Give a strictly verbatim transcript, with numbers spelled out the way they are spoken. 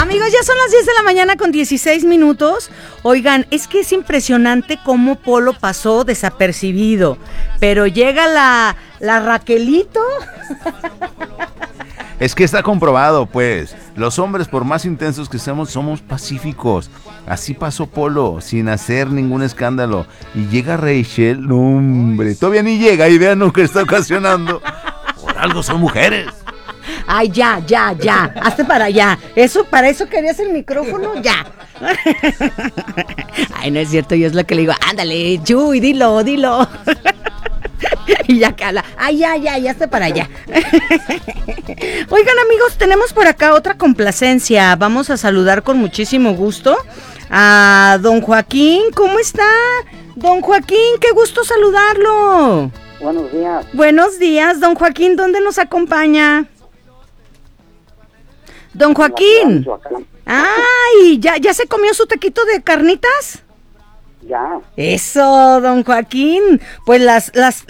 Amigos, ya son las diez de la mañana con dieciséis minutos. Oigan, es que es impresionante cómo Polo pasó desapercibido. Pero llega la, la Raquelito. Es que está comprobado, pues. Los hombres, por más intensos que seamos, somos pacíficos. Así pasó Polo, sin hacer ningún escándalo. Y llega Rachel, no, hombre, todavía ni llega y vean lo que está ocasionando. Por algo son mujeres. Ay, ya, ya, ya, hazte para allá. Eso, para eso querías el micrófono, ya. Ay, no es cierto, yo es lo que le digo, ándale, Chuy, dilo, dilo. Y ya que habla, ay, ya, ya, ya hazte para allá. Oigan, amigos, tenemos por acá otra complacencia. Vamos a saludar con muchísimo gusto a don Joaquín. ¿Cómo está? Don Joaquín, qué gusto saludarlo. Buenos días. Buenos días, don Joaquín, ¿dónde nos acompaña? Don Joaquín. Ay, ¿ya, ya se comió su taquito de carnitas? Ya. Eso, don Joaquín. Pues las, las,